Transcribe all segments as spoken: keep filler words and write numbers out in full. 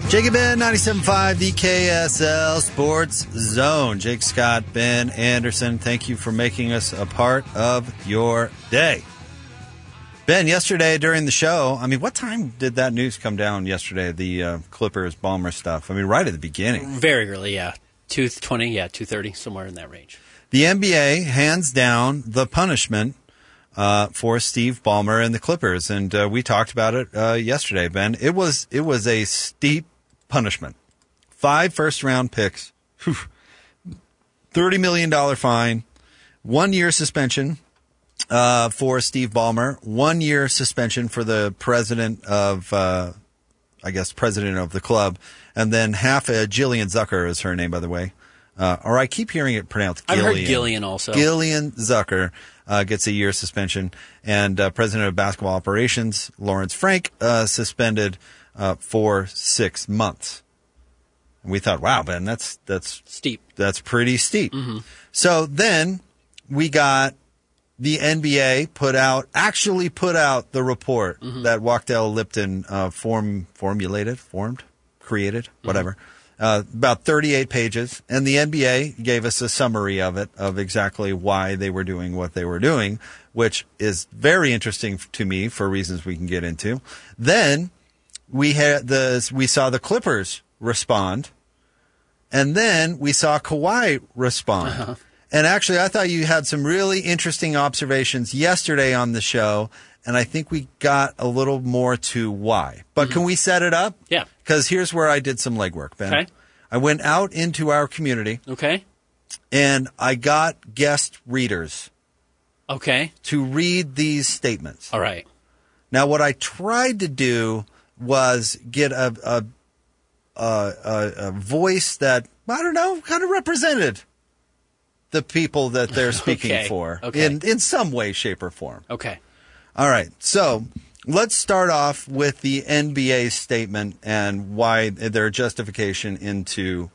Jake and Ben, ninety-seven point five, the K S L Sports Zone. Jake Scott, Ben Anderson, thank you for making us a part of your day. Ben, yesterday during the show, I mean, what time did that news come down yesterday, the uh, Clippers-Ballmer stuff? I mean, right at the beginning. Very early, yeah. two twenty, yeah, two thirty, somewhere in that range. The N B A hands down the punishment uh, for Steve Ballmer and the Clippers, and uh, we talked about it uh, yesterday, Ben. It was it was a steep punishment. Five first-round picks, whew, thirty million dollars fine, one-year suspension uh, for Steve Ballmer, one-year suspension for the president of, uh, I guess, president of the club, and then half a Jillian Zucker is her name, by the way. Uh, or I keep hearing it pronounced Gillian. I've heard Gillian also. Gillian Zucker uh, gets a year suspension, and uh, president of basketball operations, Lawrence Frank, uh, suspended Uh, for six months. And we thought, wow, Ben, that's that's steep. That's pretty steep. Mm-hmm. So then we got the N B A put out, actually put out the report mm-hmm. that Wachtell Lipton uh, form formulated, formed, created, whatever, mm-hmm. uh, about thirty-eight pages. And the N B A gave us a summary of it, of exactly why they were doing what they were doing, which is very interesting to me for reasons we can get into. Then We had the we saw the Clippers respond, and then we saw Kawhi respond. Uh-huh. And actually, I thought you had some really interesting observations yesterday on the show, and I think we got a little more to why. But mm-hmm. can we set it up? Yeah. Because here's where I did some legwork, Ben. Okay. I went out into our community. Okay. And I got guest readers. Okay. To read these statements. All right. Now, what I tried to do was get a a, a a voice that, I don't know, kind of represented the people that they're speaking okay. for okay. in, in some way, shape, or form. Okay. All right. So let's start off with the N B A statement and why their justification into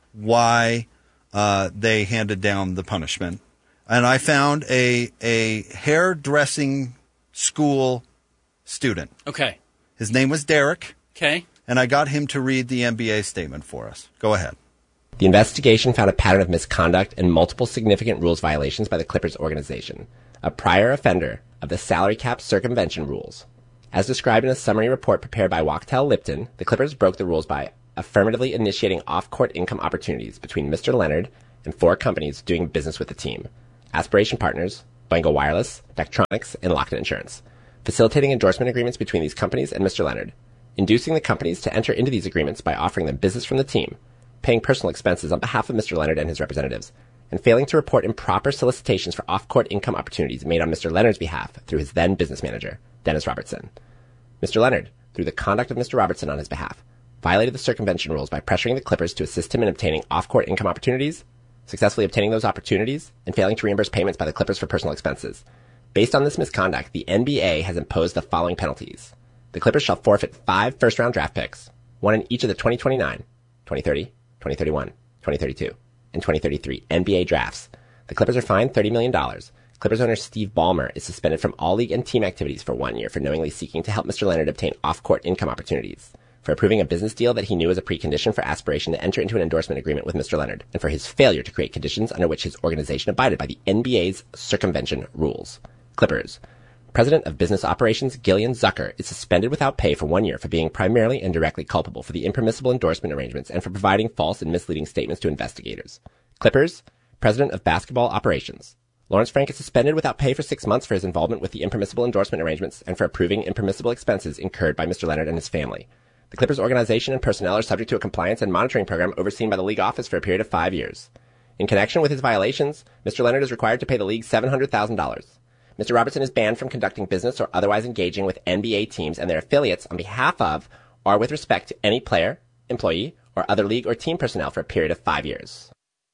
why uh, they handed down the punishment. And I found a a hairdressing school student. Okay. His name was Derek. Okay. And I got him to read the N B A statement for us. Go ahead. The investigation found a pattern of misconduct and multiple significant rules violations by the Clippers organization, a prior offender of the salary cap circumvention rules. As described in a summary report prepared by Wachtell Lipton, the Clippers broke the rules by affirmatively initiating off-court income opportunities between Mister Leonard and four companies doing business with the team: Aspiration Partners, Boingo Wireless, Daktronics, and Lockton Insurance, facilitating endorsement agreements between these companies and Mister Leonard, inducing the companies to enter into these agreements by offering them business from the team, paying personal expenses on behalf of Mister Leonard and his representatives, and failing to report improper solicitations for off-court income opportunities made on Mister Leonard's behalf through his then business manager, Dennis Robertson. Mister Leonard, through the conduct of Mister Robertson on his behalf, violated the circumvention rules by pressuring the Clippers to assist him in obtaining off-court income opportunities, successfully obtaining those opportunities, and failing to reimburse payments by the Clippers for personal expenses. Based on this misconduct, the N B A has imposed the following penalties. The Clippers shall forfeit five first-round draft picks, one in each of the twenty twenty-nine, twenty thirty, twenty thirty-one, twenty thirty-two, and twenty thirty-three N B A drafts. The Clippers are fined thirty million dollars. Clippers owner Steve Ballmer is suspended from all league and team activities for one year for knowingly seeking to help Mister Leonard obtain off-court income opportunities, for approving a business deal that he knew was a precondition for Aspiration to enter into an endorsement agreement with Mister Leonard, and for his failure to create conditions under which his organization abided by the N B A's circumvention rules. Clippers. President of Business Operations Gillian Zucker is suspended without pay for one year for being primarily and directly culpable for the impermissible endorsement arrangements and for providing false and misleading statements to investigators. Clippers. President of Basketball Operations. Lawrence Frank is suspended without pay for six months for his involvement with the impermissible endorsement arrangements and for approving impermissible expenses incurred by Mister Leonard and his family. The Clippers organization and personnel are subject to a compliance and monitoring program overseen by the league office for a period of five years. In connection with his violations, Mister Leonard is required to pay the league seven hundred thousand dollars. Mister Robertson is banned from conducting business or otherwise engaging with N B A teams and their affiliates on behalf of or with respect to any player, employee, or other league or team personnel for a period of five years.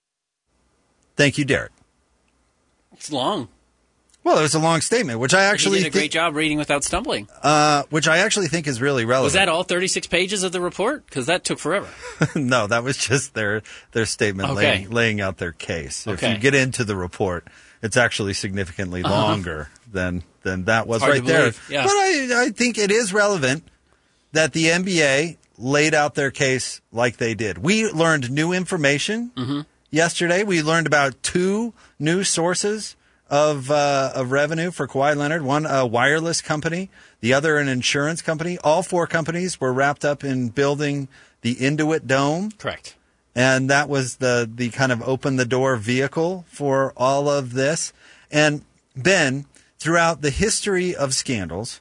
Thank you, Derek. It's long. Well, it was a long statement, which I actually you did a great job reading without stumbling. Uh, which I actually think is really relevant. Was that all thirty-six pages of the report? Because that took forever. No, that was just their their statement okay. laying, laying out their case. Okay. If you get into the report, it's actually significantly uh-huh. longer than than that was Hard right there. Yeah. But I, I think it is relevant that the N B A laid out their case like they did. We learned new information mm-hmm. yesterday. We learned about two new sources of uh, of revenue for Kawhi Leonard. One, a wireless company. The other, an insurance company. All four companies were wrapped up in building the Intuit Dome. Correct. And that was the, the kind of open the door vehicle for all of this. And Ben, throughout the history of scandals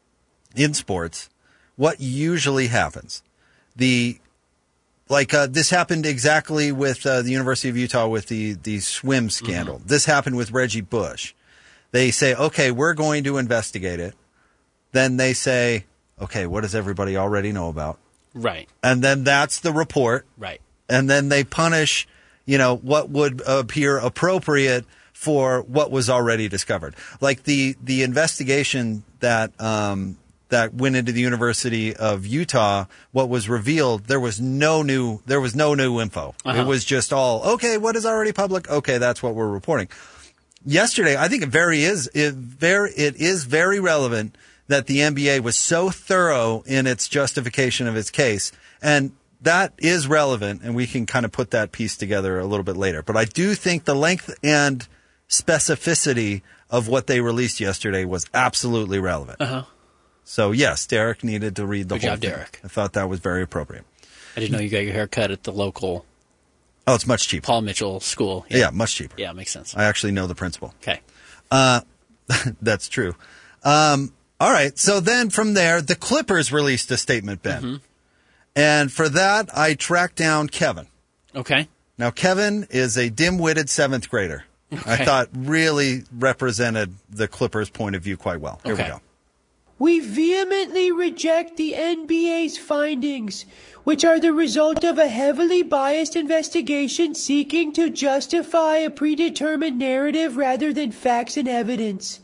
in sports, what usually happens? The like uh, this happened exactly with uh, the University of Utah with the, the swim scandal. Mm-hmm. This happened with Reggie Bush. They say, okay, we're going to investigate it. Then they say, okay, what does everybody already know about? Right. And then that's the report. Right. And then they punish, you know, what would appear appropriate for what was already discovered. Like the, the investigation that, um, that went into the University of Utah, what was revealed, there was no new, there was no new info. Uh-huh. It was just all, okay, what is already public? Okay, that's what we're reporting. Yesterday, I think it very is, it very, it is very relevant that the N B A was so thorough in its justification of its case. And that is relevant, and we can kind of put that piece together a little bit later. But I do think the length and specificity of what they released yesterday was absolutely relevant. Uh-huh. So, yes, Derek needed to read the Good whole job, thing. Derek. I thought that was very appropriate. I didn't know you got your hair cut at the local Oh, it's much cheaper. Paul Mitchell school. Yeah, yeah much cheaper. Yeah, makes sense. I actually know the principal. Okay. Uh, that's true. Um, all right, so then from there, the Clippers released a statement, Ben. Mm-hmm. And for that, I tracked down Kevin. Okay. Now, Kevin is a dim-witted seventh grader. Okay. I thought really represented the Clippers' point of view quite well. Here okay. we go. We vehemently reject the N B A's findings, which are the result of a heavily biased investigation seeking to justify a predetermined narrative rather than facts and evidence.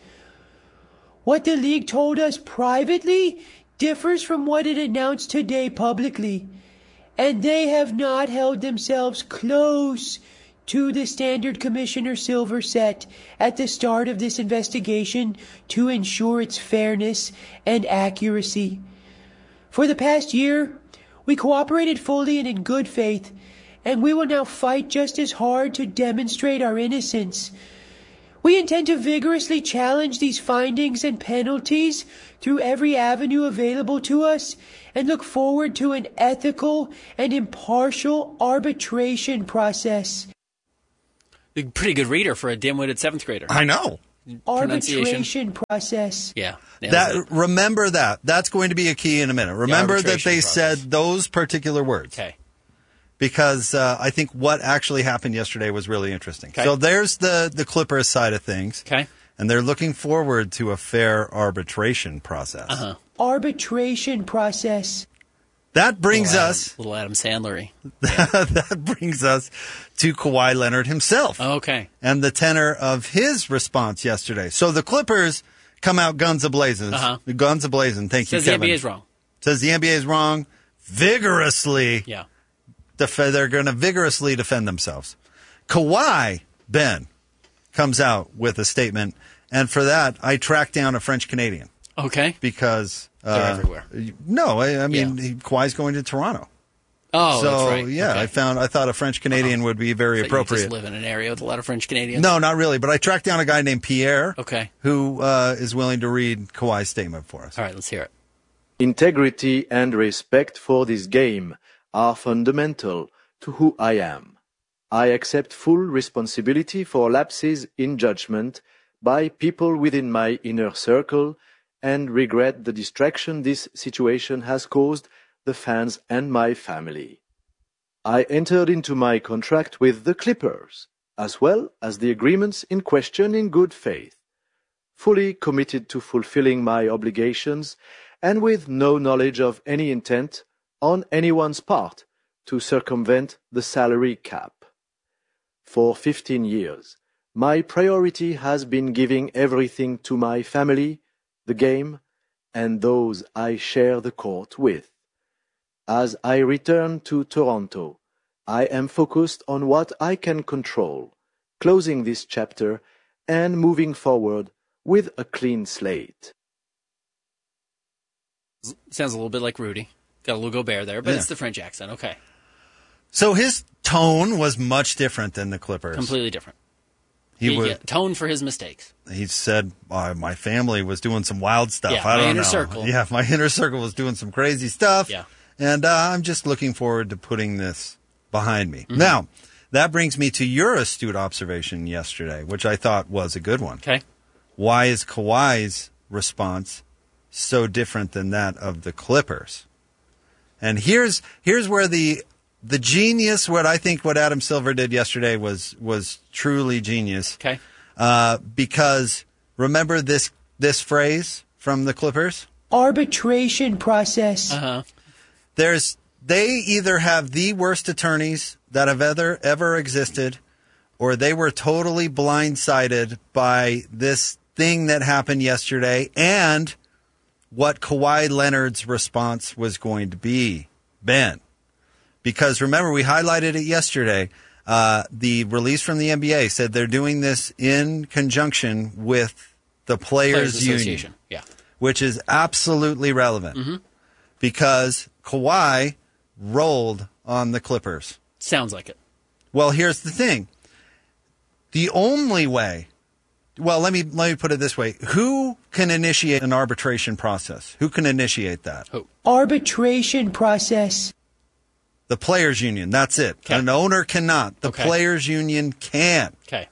What the league told us privately differs from what it announced today publicly, and they have not held themselves close to the standard Commissioner Silver set at the start of this investigation to ensure its fairness and accuracy. For the past year, we cooperated fully and in good faith, and we will now fight just as hard to demonstrate our innocence. We intend to vigorously challenge these findings and penalties through every avenue available to us and look forward to an ethical and impartial arbitration process. A pretty good reader for a dim-witted seventh grader. I know. Arbitration process. Yeah. That, remember that. That's going to be a key in a minute. Remember that they process. said those particular words. Okay. Because uh, I think what actually happened yesterday was really interesting. Okay. So there's the, the Clippers side of things. Okay. And they're looking forward to a fair arbitration process. Uh-huh. Arbitration process. That brings little Adam, us... Little Adam Sandler-y. Yeah. That brings us to Kawhi Leonard himself. Oh, okay. And the tenor of his response yesterday. So the Clippers come out guns a-blazing. Uh-huh. Guns a-blazing. Thank Says you, Kevin. the N B A is wrong. Says the N B A is wrong. Vigorously. Yeah. Def- they're going to vigorously defend themselves. Kawhi, Ben, comes out with a statement. And for that, I tracked down a French-Canadian. Okay. Because... They're uh, everywhere. No, I, I mean, Yeah. he, Kawhi's going to Toronto. Oh, so, that's right. yeah, okay. I found I thought a French Canadian Uh-huh. would be very so appropriate. You just live in an area with a lot of French Canadians? No, not really. But I tracked down a guy named Pierre, Okay. who uh, is willing to read Kawhi's statement for us. All right, let's hear it. Integrity and respect for this game are fundamental to who I am. I accept full responsibility for lapses in judgment by people within my inner circle and regret the distraction this situation has caused the fans and my family. I entered into my contract with the Clippers, as well as the agreements in question in good faith, fully committed to fulfilling my obligations and with no knowledge of any intent on anyone's part to circumvent the salary cap. For fifteen years, my priority has been giving everything to my family, the game, and those I share the court with. As I return to Toronto, I am focused on what I can control, closing this chapter and moving forward with a clean slate. Sounds a little bit like Rudy. Got a little Gobert there, but Yeah. it's the French accent. Okay. So his tone was much different than the Clippers. Completely different. He He was. get tone for his mistakes. He said, uh, "My family was doing some wild stuff. Yeah, I my don't inner know. circle. Yeah, my inner circle was doing some crazy stuff. Yeah. And uh, I'm just looking forward to putting this behind me." Mm-hmm. Now, that brings me to your astute observation yesterday, which I thought was a good one. Okay. Why is Kawhi's response so different than that of the Clippers? And here's here's where the the genius, what I think what Adam Silver did yesterday was was truly genius. Okay. Uh, because remember this this phrase from the Clippers? Arbitration process. Uh-huh. There's they either have the worst attorneys that have ever ever existed, or they were totally blindsided by this thing that happened yesterday and what Kawhi Leonard's response was going to be, Ben. Because remember, we highlighted it yesterday. Uh, the release from the N B A said they're doing this in conjunction with the Players, Players Union, Association. Yeah. which is absolutely relevant Mm-hmm. because Kawhi rolled on the Clippers. Sounds like it. Well, here's the thing. The only way, well, let me let me put it this way. Who can initiate an arbitration process? Who can initiate that? Who? Arbitration process. The Players Union. That's it. Okay. An owner cannot. The Okay. Players Union can. Okay.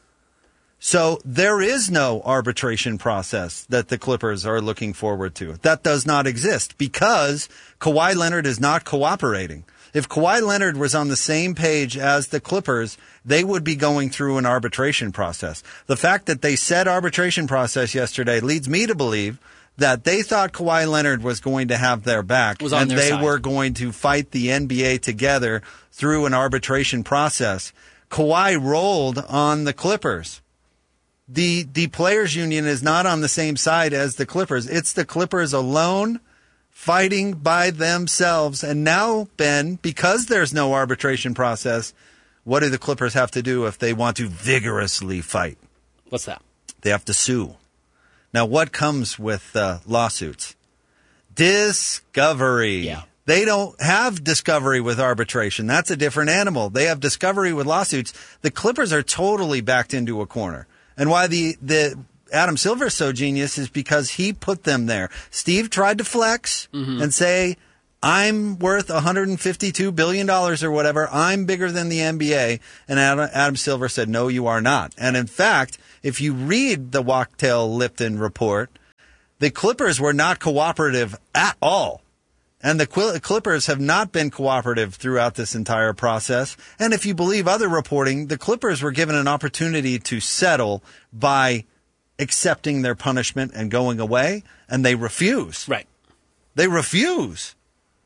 So there is no arbitration process that the Clippers are looking forward to. That does not exist because Kawhi Leonard is not cooperating. If Kawhi Leonard was on the same page as the Clippers, they would be going through an arbitration process. The fact that they said arbitration process yesterday leads me to believe that they thought Kawhi Leonard was going to have their back Was on and their they side. were going to fight the N B A together through an arbitration process. Kawhi rolled on the Clippers. The the Players Union is not on the same side as the Clippers. It's the Clippers alone fighting by themselves. And now, Ben, because there's no arbitration process, what do the Clippers have to do if they want to vigorously fight? What's that? They have to sue. Now, what comes with uh, lawsuits? Discovery. Yeah. They don't have discovery with arbitration. That's a different animal. They have discovery with lawsuits. The Clippers are totally backed into a corner. And why the, the Adam Silver is so genius is because he put them there. Steve tried to flex Mm-hmm. and say, I'm worth one hundred fifty-two billion dollars or whatever. I'm bigger than the N B A. And Adam, Adam Silver said, no, you are not. And in fact, if you read the Wachtell-Lipton report, the Clippers were not cooperative at all. And the Qu- Clippers have not been cooperative throughout this entire process. And if you believe other reporting, the Clippers were given an opportunity to settle by accepting their punishment and going away, and they refuse. Right. They refuse.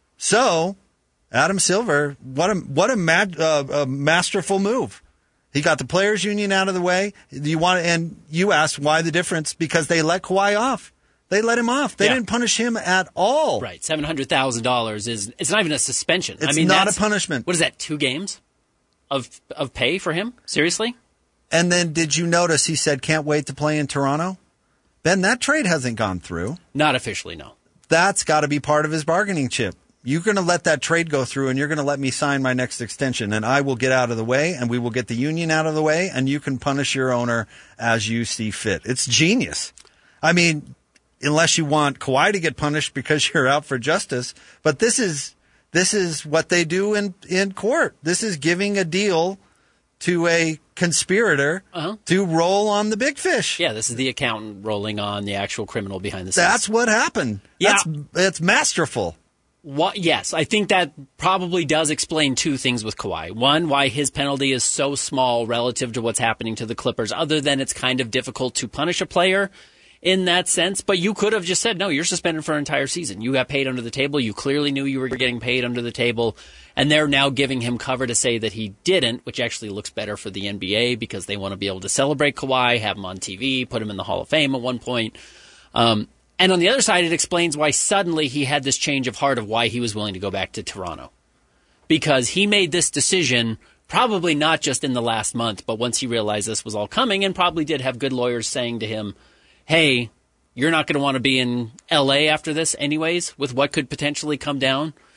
So, Adam Silver, what a what a, mad, uh, a masterful move. He got the Players Union out of the way. You want, and you asked why the difference? Because they let Kawhi off. They let him off. They Yeah. didn't punish him at all. Right. Seven hundred thousand dollars is it's not even a suspension. I It's mean, not that's- a punishment. What is that? Two games of of pay for him? Seriously? And then did you notice he said can't wait to play in Toronto? Ben, that trade hasn't gone through. Not officially, no. That's got to be part of his bargaining chip. You're going to let that trade go through and you're going to let me sign my next extension and I will get out of the way and we will get the union out of the way and you can punish your owner as you see fit. It's genius. I mean, unless you want Kawhi to get punished because you're out for justice, but this is this is what they do in, in court. This is giving a deal to a conspirator Uh-huh. to roll on the big fish. Yeah, this is the accountant rolling on the actual criminal behind the scenes. That's what happened. Yeah. That's, it's masterful. What, yes, I think that probably does explain two things with Kawhi. One, why his penalty is so small relative to what's happening to the Clippers, other than it's kind of difficult to punish a player in that sense. But you could have just said, no, you're suspended for an entire season. You got paid under the table. You clearly knew you were getting paid under the table. And they're now giving him cover to say that he didn't, which actually looks better for the N B A because they want to be able to celebrate Kawhi, have him on T V, put him in the Hall of Fame at one point. Um, And on the other side, it explains why suddenly he had this change of heart of why he was willing to go back to Toronto. Because he made this decision probably not just in the last month, but once he realized this was all coming and probably did have good lawyers saying to him, hey, you're not going to want to be in L A after this anyways with what could potentially come down.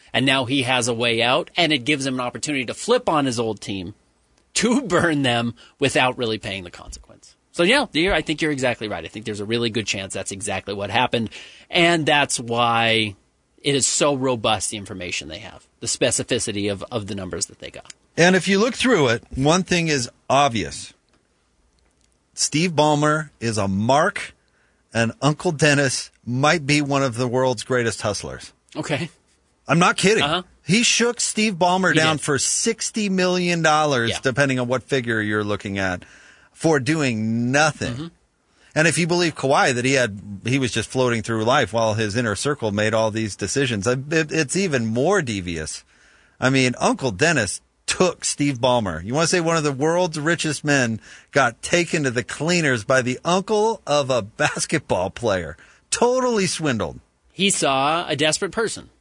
and now he has a way out, and it gives him an opportunity to flip on his old team, to burn them without really paying the consequence. So, yeah, I think you're exactly right. I think there's a really good chance that's exactly what happened, and that's why it is so robust, the information they have, the specificity of, of the numbers that they got. And if you look through it, one thing is obvious. Steve Ballmer is a mark, and Uncle Dennis might be one of the world's greatest hustlers. Okay. I'm not kidding. Uh-huh. He shook Steve Ballmer He down did. for sixty million dollars, Yeah. depending on what figure you're looking at, for doing nothing. Mm-hmm. And if you believe Kawhi that he had, he was just floating through life while his inner circle made all these decisions, it, it's even more devious. I mean, Uncle Dennis took Steve Ballmer. You want to say one of the world's richest men got taken to the cleaners by the uncle of a basketball player. Totally swindled. He saw a desperate person,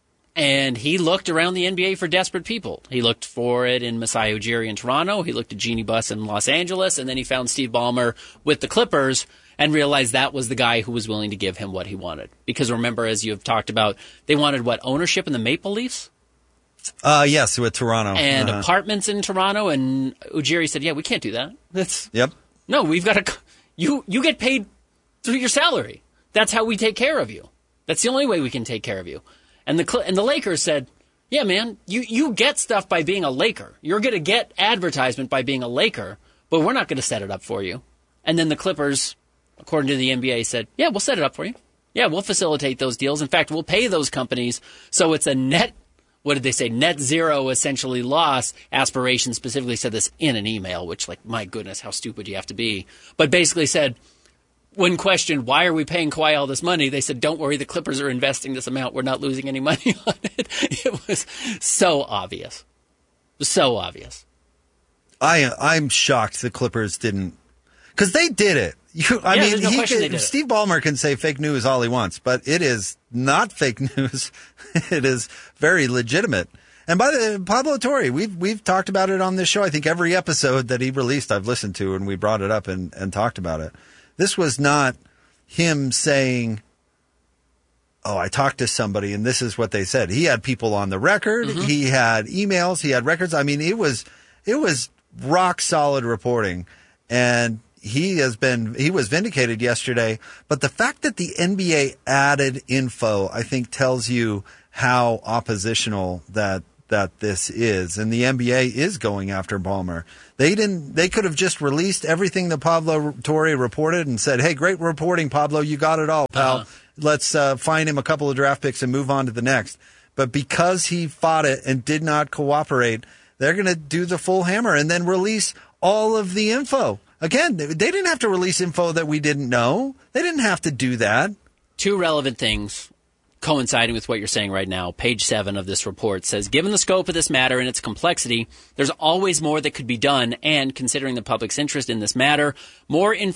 and he looked around the N B A for desperate people. He looked for it in Masai Ujiri in Toronto. He looked at Jeannie Buss in Los Angeles, and then he found Steve Ballmer with the Clippers and realized that was the guy who was willing to give him what he wanted. Because remember, as you have talked about, they wanted, what, ownership in the Maple Leafs? Uh, yes, with Toronto. And Uh-huh. apartments in Toronto, and Ujiri said, yeah, we can't do that. That's Yep. No, we've got to, you, you get paid through your salary. That's how we take care of you. That's the only way we can take care of you. And the and the Lakers said, yeah, man, you, you get stuff by being a Laker. You're going to get advertisement by being a Laker, but we're not going to set it up for you. And then the Clippers, according to the N B A, said, yeah, we'll set it up for you. Yeah, we'll facilitate those deals. In fact, we'll pay those companies so it's a net, what did they say, net zero essentially loss. Aspiration specifically said this in an email, which, like, my goodness, how stupid you have to be. But basically said, when questioned, why are we paying Kawhi all this money? They said, don't worry, the Clippers are investing this amount. We're not losing any money on it. It was so obvious. So obvious. I, I'm shocked the Clippers didn't, because they did it. You, I Yeah, mean, there's no he question can, they did it. Steve Ballmer can say fake news all he wants, but it is not fake news. It is very legitimate. And by the Pablo Torre, we've we've talked about it on this show. I think every episode that he released, I've listened to, and we brought it up and, and talked about it. This was not him saying, oh, I talked to somebody and this is what they said. He had people on the record. Mm-hmm. He had emails. He had records. I mean, it was it was rock solid reporting. And he has been he was vindicated yesterday. But the fact that the N B A added info, I think, tells you how oppositional that that this is. And the N B A is going after Ballmer. They didn't. They could have just released everything that Pablo Torre reported and said, "Hey, great reporting, Pablo. You got it all, pal. Uh-huh. Let's uh, find him a couple of draft picks and move on to the next." But because he fought it and did not cooperate, they're going to do the full hammer and then release all of the info. Again, they didn't have to release info that we didn't know. They didn't have to do that. Two relevant things coinciding with what you're saying right now. Page seven of this report says, given the scope of this matter and its complexity, there's always more that could be done, and considering the public's interest in this matter, more information